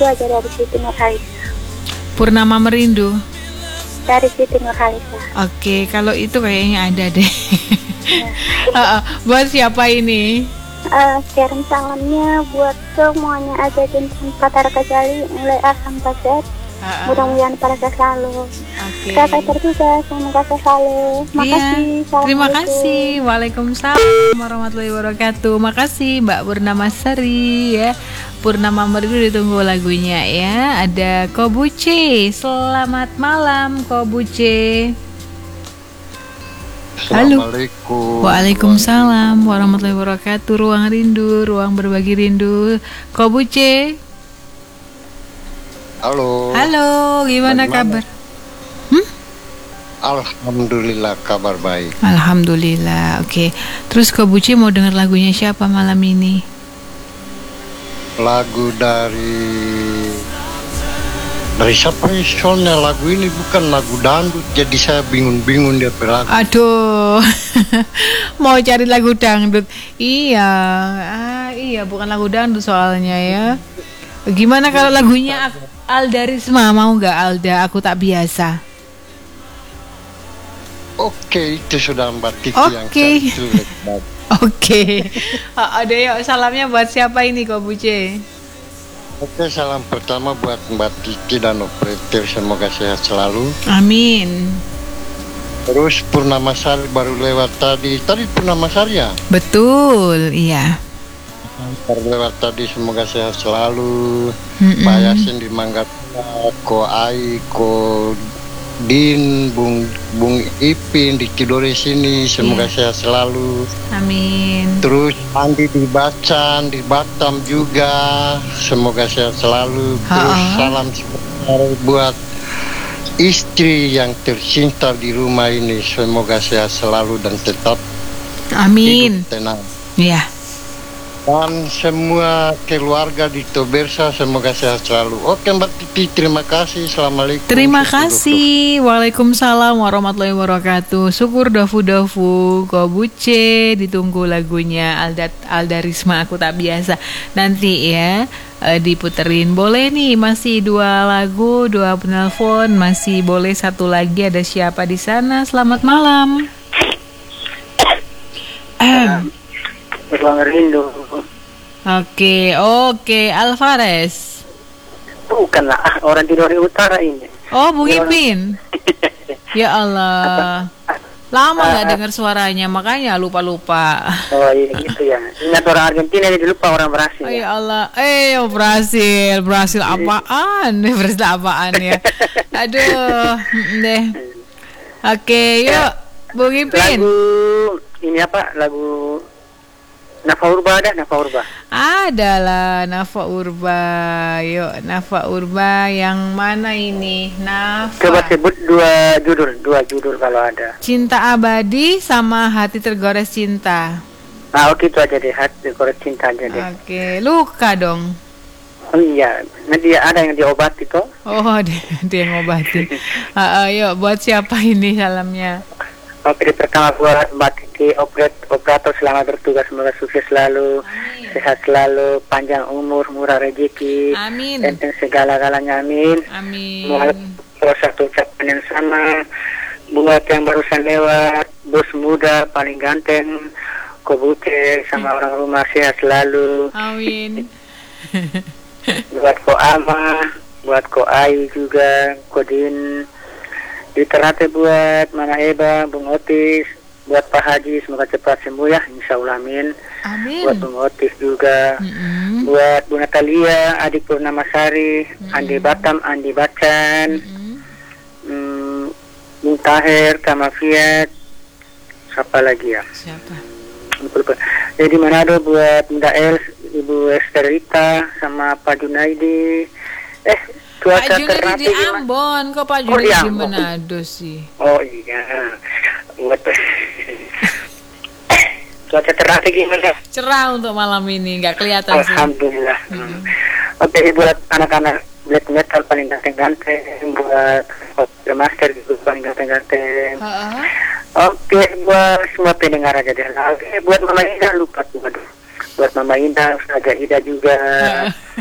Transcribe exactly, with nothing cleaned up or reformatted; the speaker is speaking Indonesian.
Merindu aja dari Siti Nurhaliza. Purnama Merindu. Dari Siti Nurhaliza. Oke, kalau itu kayaknya ada deh. Ya. Uh, uh, buat siapa ini? Uh, kirim salamnya buat semuanya aja Jintan Patara Kajali mulai A sampai Z. Uh, uh. Mudah-mudahan pada sehat selalu. Oke. Kakak tertugas, semoga sehat selalu. Makasih. Iya, terima kasih. Waalaikumsalam warahmatullahi wabarakatuh. Makasih Mbak Purnama Sari ya. Purnama Merindu ditunggu lagunya ya. Ada Kobuce. Selamat malam Kobuce. Halo. Assalamualaikum. Waalaikumsalam warahmatullahi wabarakatuh. Ruang rindu, ruang berbagi rindu. Kobuce. Halo. Halo, gimana Bagaimana? kabar? Hmm? Alhamdulillah kabar baik. Alhamdulillah. Oke. Terus Kobuce mau dengar lagunya siapa malam ini? Lagu dari dari siapa nih? Soalnya lagu ini bukan lagu dangdut, jadi saya bingung-bingung dia berlagu. Aduh. Mau cari lagu dangdut. Iya. Ah, iya, bukan lagu dangdut soalnya ya. Gimana kalau lagunya Alda Risma, mau nggak Alda? Aku tak biasa. Oke, itu sudah Mbak Titi yang Oke. saya tulis. Oke. Ada yuk salamnya buat siapa ini Kobuce? Oke, salam pertama buat Mbak Titi dan operator, semoga sehat selalu. Amin. Terus Purnama Sari baru lewat tadi. Tadi Purnama Sari ya? Betul, iya. Baru lewat tadi, semoga sehat selalu. Mm-mm. Pak Yasin di Mangga, Ko Ai, Ko Din, Bung Bung Ipin di Tidore sini, semoga Iya. sehat selalu. Amin. Terus Andi di Bacan, di Batam juga, semoga sehat selalu. Terus Ha-ha. salam sejahtera buat istri yang tercinta di rumah ini, semoga sehat selalu dan tetap Amin. hidup tenang. Iya. Dan semua keluarga di Tobersa semoga sehat selalu. Oke Mbak Titi, terima kasih. Assalamualaikum. Terima Syukur, kasih. Waalaikumsalam warahmatullahi wabarakatuh. Syukur dofu-dofu Kobuce. Ditunggu lagunya Alda Alda Risma, Aku Tak Biasa. Nanti ya eh, diputerin. Boleh nih, masih dua lagu, dua penelpon. Masih boleh satu lagi. Ada siapa di sana? Selamat malam. Ahem. Ruang rindu. Oke, oke, Alvarez. Bukan lah, ah, orang di Dori Utara ini. Oh, Bung Dia orang- Ipin. Ya Allah. Lama nggak dengar suaranya, makanya lupa-lupa. Oh iya gitu ya. Ingat orang Argentina ini lupa orang Brasil. Oh Ya. ya Allah. Eh, oh, Brasil. Brasil apaan? Brasil apaan ya? Aduh, mm, deh. Oke, yuk, Bung Ipin. Lagu ini apa? Lagu Nafa Urba ada, Nafa Urba. Adalah Nafa Urba. Yuk, Nafa Urba yang mana ini? Coba Nafa. sebut dua judul, dua judul kalau ada. Cinta Abadi sama Hati Tergores Cinta. Nah, oke itu aja deh, hati korek cinta aja deh. Oke, luka dong. Oh iya, nanti ada yang diobati toh. Oh, dia, dia ngobati. Ah, ayo, buat siapa ini salamnya? Oke, di pertama buat Mbak Titi, operat, operator selamat bertugas, semoga sukses selalu, Amin. sehat selalu, panjang umur, murah rezeki, Amin. enteng segala-galanya, amin. Amin. Buat buat satu ucapan yang sama, buat yang barusan lewat, bos muda paling ganteng, Kobuce sama orang rumah sehat selalu, Amin. buat Ko Ama, buat Ko Ayu juga, Kodin, di Ternate buat Mana Eba, Bung Otis, buat Pak Haji semoga cepat sembuh ya, insya Allah amin. Amin. Buat Bung Otis juga, Mm-mm. buat Bu Natalia, adik Purnama Sari, Andi Batam, Andi Bacan, Mm-mm. hmm, Bung Taher, Kamafiat, siapa lagi ya? Siapa? Lupa, lupa. Jadi Manado buat Bunda Els, Ibu Esterita, sama Pak Junaidi. Eh, Pak cuaca Junaidi Ternate di gimana? Ambon, kok Pak Oh, di Junaidi di Ambon. Manado sih? Oh iya, buat cuaca Ternate gimana? Cerah untuk malam ini, nggak kelihatan sih. Alhamdulillah. Hmm. Oke, buat anak-anak black metal paling ganteng-ganteng, buat Oke Master juga paling ganteng-ganteng. Ha-ha. Oke, buat semua pendengar aja deh. Oke, buat Mama Ida lupa tuh, aduh. Buat Mama Ida, Ustazah Ida juga.